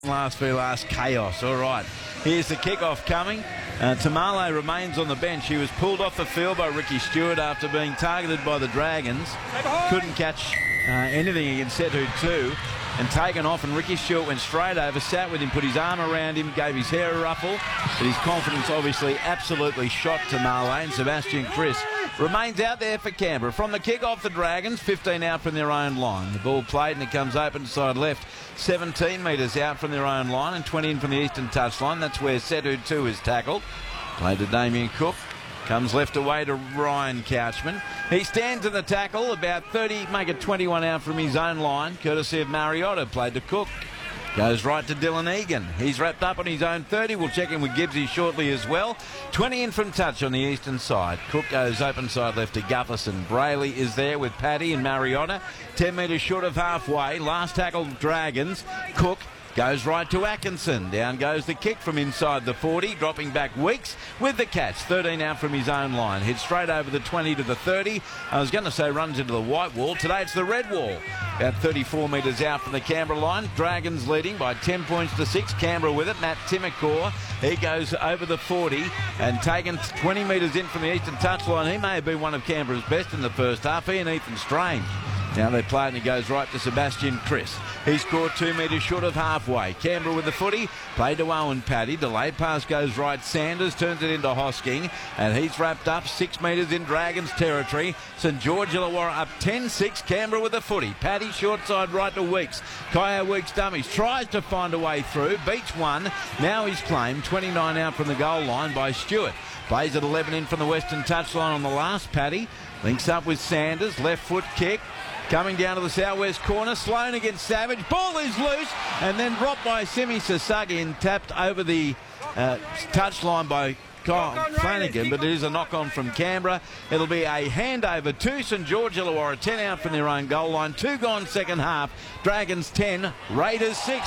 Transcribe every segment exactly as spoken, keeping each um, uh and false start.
Last v last chaos. All right, here's the kickoff coming. Uh, Tamale remains on the bench. He was pulled off the field by Ricky Stewart after being targeted by the Dragons. Couldn't catch uh, anything against Setu two and taken off, and Ricky Stewart went straight over, sat with him, put his arm around him, gave his hair a ruffle, but his confidence obviously absolutely shot Tamale, and Sebastian Chris remains out there for Canberra. From the kick-off, the Dragons, fifteen out from their own line. The ball played and it comes open side left, seventeen metres out from their own line and twenty in from the eastern touchline. That's where Setu two is tackled. Played to Damien Cook. Comes left away to Ryan Couchman. He stands in the tackle, about thirty, make it twenty-one out from his own line, courtesy of Mariota. Played to Cook. Goes right to Dylan Egan. He's wrapped up on his own thirty. We'll check in with Gibbsy shortly as well. twenty in from touch on the eastern side. Cook goes open side left to Gutherson. Brayley is there with Paddy and Mariota. ten metres short of halfway. Last tackle, Dragons. Cook goes right to Atkinson. Down goes the kick from inside the forty, dropping back Weeks with the catch. thirteen out from his own line. Hits straight over the twenty to the thirty. I was going to say runs into the white wall. Today it's the red wall. About thirty-four metres out from the Canberra line. Dragons leading by ten points to six. Canberra with it. Matt Timokor. He goes over the forty and taken twenty metres in from the eastern touchline. He may have been one of Canberra's best in the first half. He and Ethan Strange. Now they play and he goes right to Sebastian Chris. He scored two metres short of halfway. Canberra with the footy. Played to Owen Paddy. Delayed pass goes right. Sanders turns it into Hosking. And he's wrapped up six metres in Dragons territory. St George Illawarra up ten six. Canberra with the footy. Paddy short side right to Weeks. Kaya Weeks dummies. Tries to find a way through. Beats one. Now he's claimed. twenty-nine out from the goal line by Stewart. Plays at eleven in from the western touchline on the last. Paddy links up with Sanders. Left foot kick. Coming down to the southwest corner, Sloan against Savage. Ball is loose and then dropped by Simi Sasagi and tapped over the uh, touchline by Kyle Flanagan, but it is a knock-on from Canberra. It'll be a handover to St George Illawarra, ten out from their own goal line. Two gone second half. Dragons ten, Raiders six.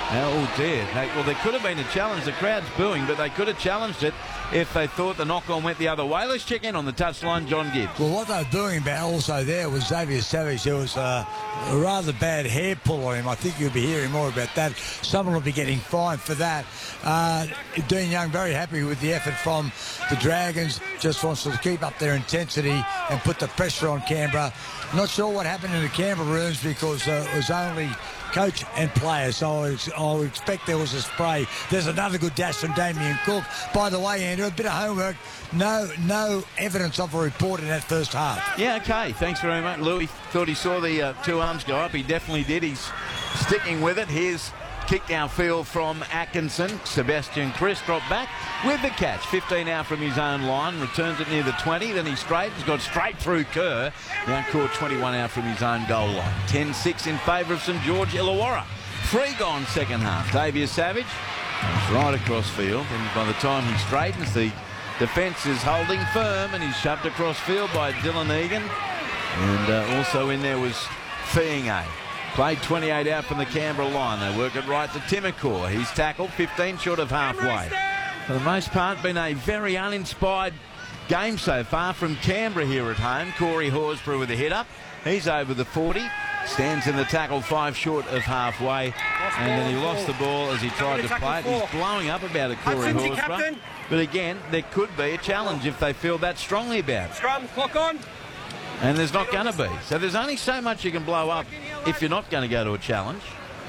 Oh dear. They, well, there could have been a challenge. The crowd's booing, but they could have challenged it if they thought the knock-on went the other way. Let's check in on the touchline, John Gibbs. Well, what they were doing about also there was Xavier Savage. There was a, a rather bad hair pull on him. I think you'll be hearing more about that. Someone will be getting fined for that. Uh, Dean Young very happy with the effort from the Dragons. Just wants to keep up their intensity and put the pressure on Canberra. Not sure what happened in the Canberra rooms because uh, it was only coach and players, so I, I would expect there was a spray. There's another good dash from Damien Cook. By the way, Andrew, a bit of homework. No no evidence of a report in that first half. Yeah, okay. Thanks very much. Louis thought he saw the uh, two arms go up. He definitely did. He's sticking with it. Here's kick downfield from Atkinson. Sebastian Chris dropped back with the catch. fifteen out from his own line. Returns it near the twenty. Then he straightens. Got straight through Kerr. Now caught twenty-one out from his own goal line. ten six in favour of St George Illawarra. Three gone second half. Xavier Savage comes right across field. And by the time he straightens, the defence is holding firm. And he's shoved across field by Dylan Egan. And uh, also in there was Fiinga. Played twenty-eight out from the Canberra line. They work it right to Timokor. He's tackled fifteen short of halfway. For the most part, been a very uninspired game so far from Canberra here at home. Corey Horsburgh with a hit up. He's over the forty. Stands in the tackle five short of halfway. And then he lost the ball as he tried to play it. He's blowing up about it, Corey Horsburgh. But again, there could be a challenge if they feel that strongly about it. Scrum, clock on. And there's not going to be. So there's only so much you can blow up if you're not going to go to a challenge.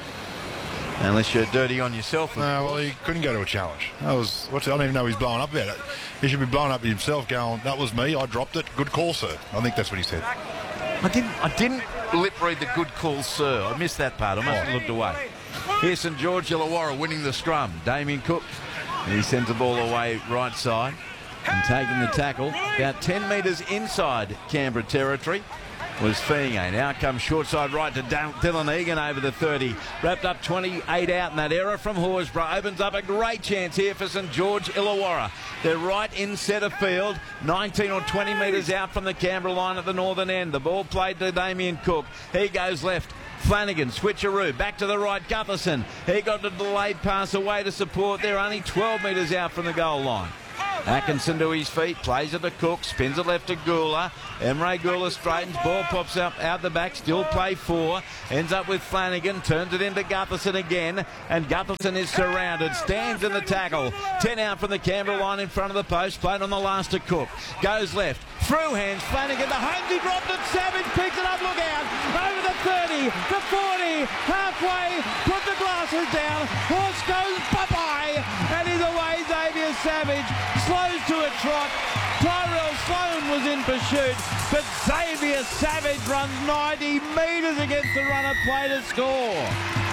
Unless you're dirty on yourself. No, well, he couldn't go to a challenge. That was, what's, I don't even know he's blowing up about it. He should be blowing up himself going, that was me, I dropped it, good call, sir. I think that's what he said. I didn't I didn't lip read the good call, sir. I missed that part. I must have looked away. Here's St George Illawarra winning the scrum. Damien Cook. He sends the ball away right side. And taking the tackle, about ten metres inside Canberra territory, was Fiinga. Now comes short side right to Dylan Egan over the thirty. Wrapped up twenty-eight out in that error from Horsburgh. Opens up a great chance here for St George Illawarra. They're right in centre field, nineteen or twenty metres out from the Canberra line at the northern end. The ball played to Damien Cook. He goes left. Flanagan, switcheroo, back to the right, Gutherson. He got the delayed pass away to support. They're only twelve metres out from the goal line. Atkinson to his feet, plays it to Cook, spins it left to Gula. Emre Gula straightens, ball pops up out the back, still play four. Ends up with Flanagan, turns it into Gutherson again, and Gutherson is surrounded, stands in the tackle. ten out from the Canberra line in front of the post, played on the last to Cook. Goes left, through hands, Flanagan, the Holmes, he dropped it, Savage picks it up, look out, over the thirty, the forty, halfway, put the glasses down, horse goes bye-bye, and he's away, Xavier Savage, slows to a trot. Tyrell Sloan was in pursuit, but Xavier Savage runs ninety metres against the runner play to score.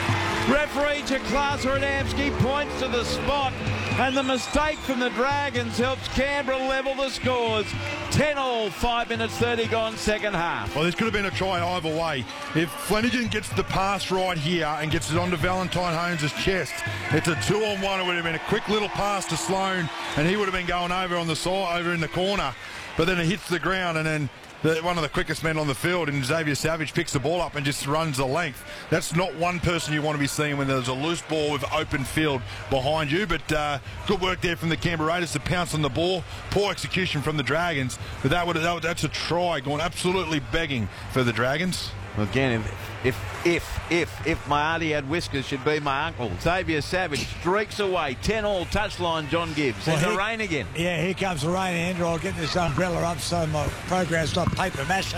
Referee Chaklas Adamski points to the spot, and the mistake from the Dragons helps Canberra level the scores. ten all, five minutes thirty gone, second half. Well, this could have been a try either way. If Flanagan gets the pass right here and gets it onto Valentine Holmes' chest, it's a two-on-one. It would have been a quick little pass to Sloan, and he would have been going over on the side, over in the corner. But then it hits the ground, and then The, one of the quickest men on the field, and Xavier Savage picks the ball up and just runs the length. That's not one person you want to be seeing when there's a loose ball with open field behind you, but uh, good work there from the Canberra Raiders to pounce on the ball. Poor execution from the Dragons, but that would, that would, that's a try going absolutely begging for the Dragons. Again, if if if if, if my auntie had whiskers, should be my uncle. Xavier Savage streaks away, ten all, touchline John Gibbs. There's Well, the here- rain again. Yeah, here comes the rain, Andrew. I'll get this umbrella up so my program's not paper mache.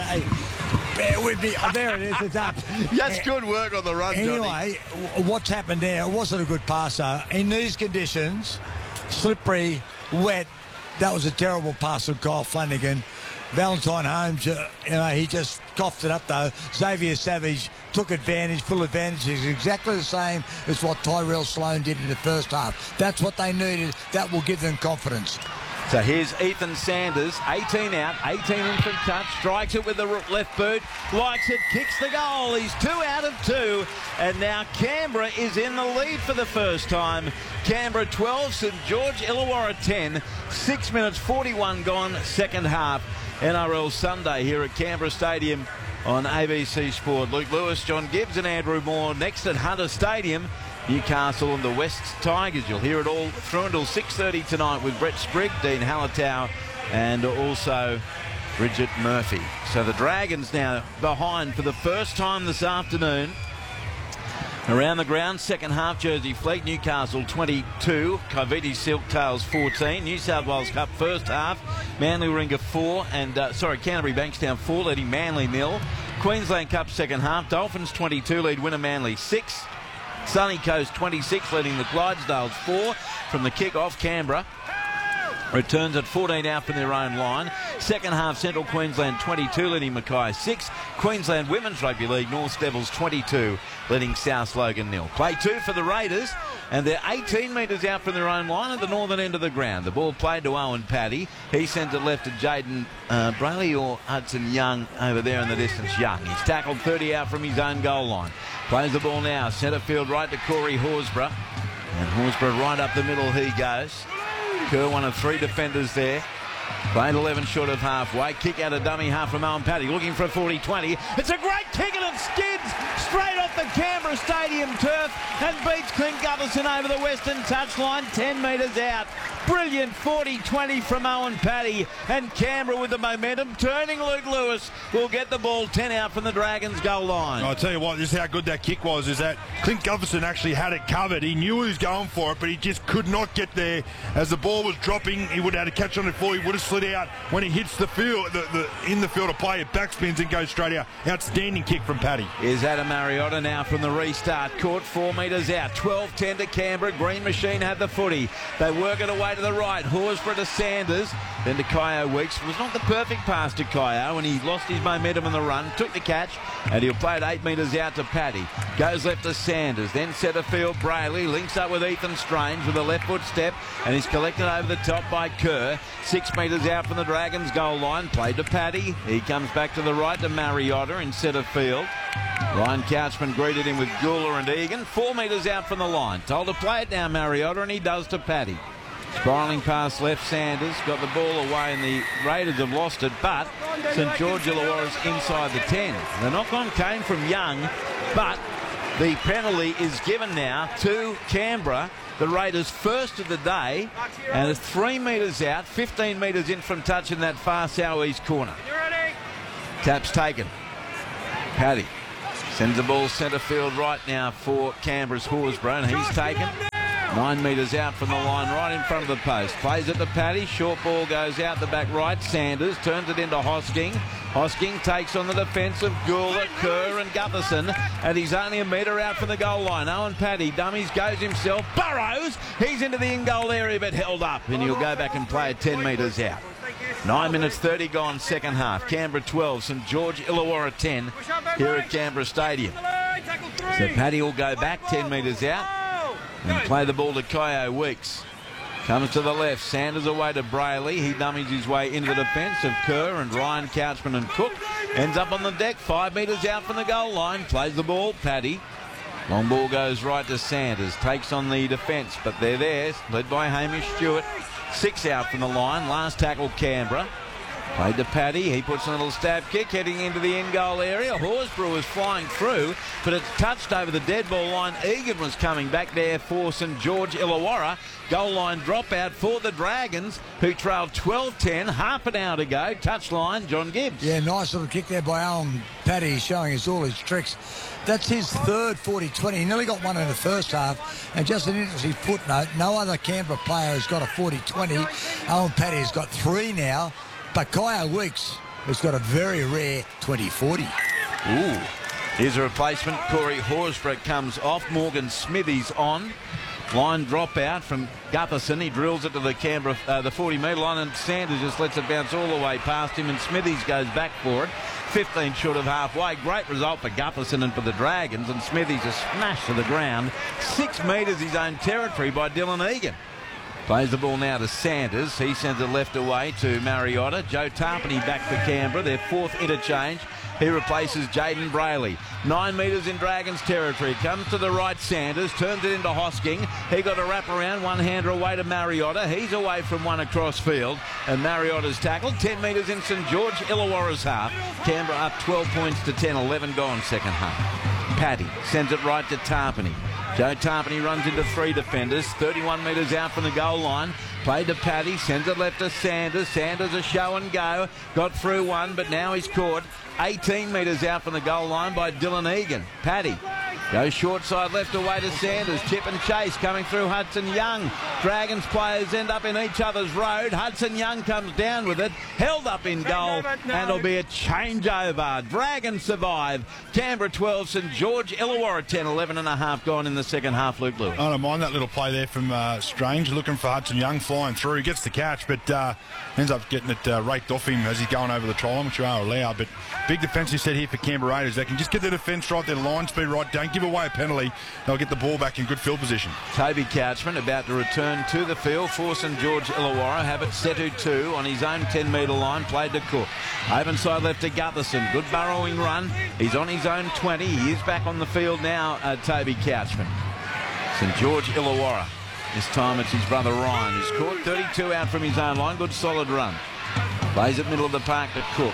Bear with me. Oh, there it is. It's up. That's good work on the run, Johnny. Anyway, w- what's happened there? It wasn't a good pass, though. In these conditions, slippery, wet, that was a terrible pass from Kyle Flanagan. Valentine Holmes, uh, you know, he just coughed it up, though. Xavier Savage took advantage, full advantage. It's exactly the same as what Tyrell Sloan did in the first half. That's what they needed. That will give them confidence. So here's Ethan Sanders, eighteen out, eighteen in from touch, strikes it with the left boot, likes it, kicks the goal. He's two out of two, and now Canberra is in the lead for the first time. Canberra twelve, St George Illawarra ten, six minutes forty-one gone, second half. N R L Sunday here at Canberra Stadium on A B C Sport. Luke Lewis, John Gibbs and Andrew Moore next at Hunter Stadium. Newcastle and the West Tigers. You'll hear it all through until six thirty tonight with Brett Sprigg, Dean Hallertau and also Bridget Murphy. So the Dragons now behind for the first time this afternoon. Around the ground, second half, Jersey Fleet, Newcastle twenty-two, Coviti Silk Tails fourteen, New South Wales Cup first half, Manly Warringah four, and uh, sorry, Canterbury Bankstown four, leading Manly nil. Queensland Cup second half, Dolphins twenty-two, lead winner Manly six. Sunny Coast twenty-six, leading the Clydesdales four from the kick-off. Canberra returns at fourteen out from their own line. Second half, Central Queensland twenty-two, leading Mackay six. Queensland Women's Rugby League, North Devils twenty-two, leading South Logan nil. Play two for the Raiders, and they're eighteen metres out from their own line at the northern end of the ground. The ball played to Owen Paddy. He sends it left to Jaden uh, Brayley or Hudson Young over there in the distance. Young. He's tackled thirty out from his own goal line. Plays the ball now, centre field right to Corey Horsburgh. And Horsburgh right up the middle he goes. Kerr, one of three defenders there. Played eleven short of halfway. Kick out a dummy half from Owen Paddy. Looking for a forty twenty. It's a great kick and it skids straight off the Canberra Stadium turf and beats Clint Gutherson over the western touchline, ten metres out. Brilliant forty twenty from Owen Paddy, and Canberra with the momentum. Turning Luke Lewis will get the ball ten out from the Dragons goal line. I'll tell you what, this is how good that kick was, is that Clint Gutherson actually had it covered. He knew he was going for it, but he just could not get there. As the ball was dropping, he would have had to catch on it before he would have slid out. When he hits the field, the, the, in the field of play, it backspins and goes straight out. Outstanding kick from Paddy. Is Adam Mariotta now from the restart court, four metres out. twelve ten to Canberra. Green Machine had the footy. They work it away to the right. Horsburgh to Sanders. Then to Kyo Weeks. It was not the perfect pass to Kyo, and he lost his momentum in the run. Took the catch, and he'll play it eight metres out to Paddy. Goes left to Sanders. Then centre field Brayley. Links up with Ethan Strange with a left foot step, and he's collected over the top by Kerr. Six metres out from the Dragons goal line. Played to Paddy. He comes back to the right to Mariotta in centre field. Ryan Couchman greeted him with Gula and Egan. Four metres out from the line. Told to play it now, Mariotta, and he does to Paddy. Spiralling past left, Sanders got the ball away, and the Raiders have lost it, but St George Illawarra's inside the ten. The knock-on came from Young, but The penalty is given now to Canberra. The Raiders first of the day, and it's three metres out, fifteen metres in from touch in that far south-east corner. Tap's taken. Paddy sends the ball centre field right now for Canberra's Horsburgh, and he's taken. Nine metres out from the line, right in front of the post. Plays it to Paddy. Short ball goes out the back right. Sanders turns it into Hosking. Hosking takes on the defence of Gula, Kerr and Gutherson, and he's only a metre out from the goal line. Owen Paddy dummies, goes himself, burrows. He's into the in-goal area, but held up, and he'll go back and play it ten metres out. Nine minutes thirty gone, second half. Canberra twelve, St George Illawarra ten here at Canberra Stadium. So Paddy will go back ten metres out and play the ball to Kyo Weeks. Comes to the left. Sanders away to Brayley. He dummies his way into the defence of Kerr and Ryan, Couchman and Cook. Ends up on the deck, five metres out from the goal line. Plays the ball, Paddy. Long ball goes right to Sanders. Takes on the defence, but they're there. Led by Hamish Stewart. Six out from the line. Last tackle, Canberra. Played to Paddy. He puts a little stab kick heading into the in-goal area. Horsburgh was flying through, but it's touched over the dead ball line. Egan was coming back there for St George Illawarra. Goal line dropout for the Dragons, who trailed twelve ten, half an hour to go. Touchline, John Gibbs. Yeah, nice little kick there by Alan Paddy, showing us all his tricks. That's his third forty twenty. He nearly got one in the first half. And just an interesting footnote, no other Canberra player has got a forty twenty. Alan Paddy has got three now. But Kyo Weeks has got a very rare twenty forty. Ooh. Here's a replacement. Corey Horsburgh comes off. Morgan Smithies on. Line drop out from Gutherson. He drills it to the Canberra, uh, the forty metre line, and Sanders just lets it bounce all the way past him, and Smithies goes back for it. fifteen short of halfway. Great result for Gutherson and for the Dragons, and Smithies is smashed to the ground. Six metres his own territory by Dylan Egan. Plays the ball now to Sanders. He sends it left away to Mariotta. Joe Tarpany back for Canberra, their fourth interchange. He replaces Jaden Brayley. Nine metres in Dragons territory. Comes to the right, Sanders. Turns it into Hosking. He got a wrap around. One-hander away to Mariotta. He's away from one across field. And Mariotta's tackled. Ten metres in St George Illawarra's half. Canberra up twelve points to ten. eleven gone second half. Paddy sends it right to Tarpany. Joe Tarpany runs into three defenders. thirty-one metres out from the goal line. Played to Paddy. Sends it left to Sanders. Sanders a show and go. Got through one, but now he's caught. eighteen metres out from the goal line by Dylan Egan. Paddy goes short side left away to Sanders. Chip and chase coming through Hudson Young. Dragons players end up in each other's road. Hudson Young comes down with it. Held up in goal, and it'll be a changeover. Dragons survive. Canberra twelve, St George Illawarra ten. eleven and a half gone in the second half, Luke Lewis. I don't mind that little play there from uh, Strange, looking for Hudson Young flying through. He gets the catch, but uh, ends up getting it uh, raked off him as he's going over the try line, which you are allowed. But big defensive set here for Canberra Raiders. They can just get the defence right, their line speed right, don't give away a penalty. They'll get the ball back in good field position. Toby Couchman about to return to the field for St George Illawarra. Have it Setu two on his own ten metre line. Played to Cook. Open side left to Gutherson. Good burrowing run. He's on his own twenty. He is back on the field now, uh, Toby Couchman. St George Illawarra. This time it's his brother Ryan who's caught. thirty-two out from his own line. Good solid run. Plays it middle of the park to Cook.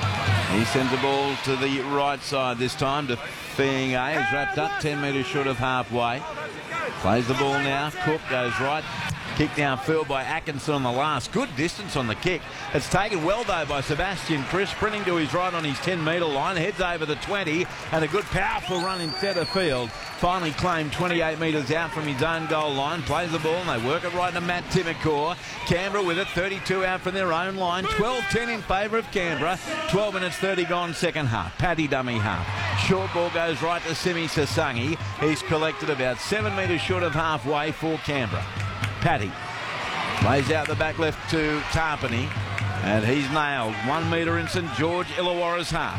He sends the ball to the right side this time to Fiang. He's wrapped up ten metres short of halfway. Plays the ball now. Cook goes right. Kick downfield by Atkinson on the last. Good distance on the kick. It's taken well, though, by Sebastian Chris. Sprinting to his right on his ten metre line. Heads over the twenty. And a good, powerful run in centre field. Finally claimed twenty-eight metres out from his own goal line. Plays the ball and they work it right to Matt Timacor. Canberra with it. thirty-two out from their own line. twelve ten in favour of Canberra. twelve minutes thirty gone second half. Paddy dummy half. Short ball goes right to Simi Sasangi. He's collected about seven metres short of halfway for Canberra. Paddy plays out the back left to Tarpany, and he's nailed. One metre in St George Illawarra's half.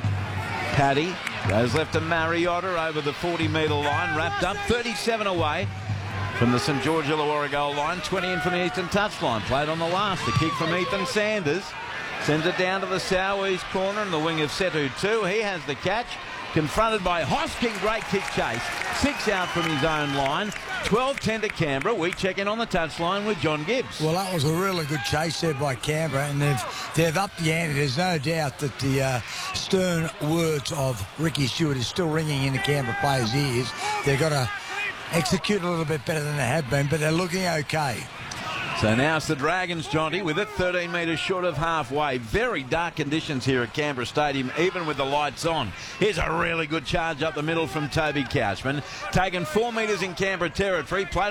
Paddy goes left to Mariotta over the forty metre line, wrapped up. thirty-seven away from the St George Illawarra goal line. twenty in from the eastern touchline. Played on the last. The kick from Ethan Sanders. Sends it down to the south-east corner in the wing of Setu two. He has the catch. confronted by Hosking. Great kick chase. Six out from his own line. twelve ten to Canberra. We check in on the touchline with John Gibbs. Well, that was a really good chase there by Canberra, and they've they've upped the ante. There's no doubt that the uh, stern words of Ricky Stuart is still ringing in the Canberra players' ears. They've got to execute a little bit better than they have been, but they're looking okay. So now it's the Dragons, Jonty, with it thirteen metres short of halfway. Very dark conditions here at Canberra Stadium, even with the lights on. Here's a really good charge up the middle from Toby Couchman. Taken four metres in Canberra territory. Played